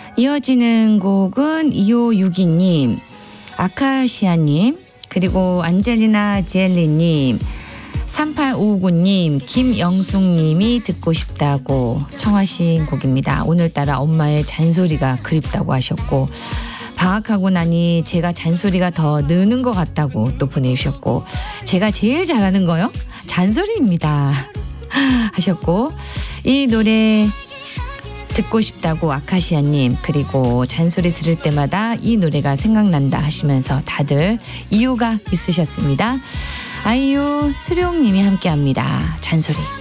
이어지는 곡은 2562님, 아카시아님, 그리고 안젤리나 지엘리님, 3859님, 김영숙님이 듣고 싶다고 청하신 곡입니다. 오늘따라 엄마의 잔소리가 그립다고 하셨고, 방학하고 나니 제가 잔소리가 더 느는 것 같다고 또 보내주셨고, 제가 제일 잘하는 거요? 잔소리입니다 하셨고, 이 노래 듣고 싶다고 아카시아님, 그리고 잔소리 들을 때마다 이 노래가 생각난다 하시면서 다들 이유가 있으셨습니다. 아이유, 수룡님이 함께합니다. 잔소리.